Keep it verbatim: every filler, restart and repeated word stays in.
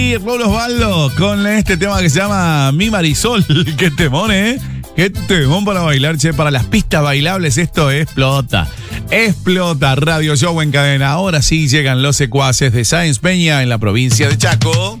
y Raúl Osvaldo con este tema que se llama Mi Marisol. Qué temón, ¿eh? Qué temón para bailar, che. Para las pistas bailables esto explota. Explota. Radio Show en cadena. Ahora sí llegan los secuaces de Sáenz Peña en la provincia de Chaco.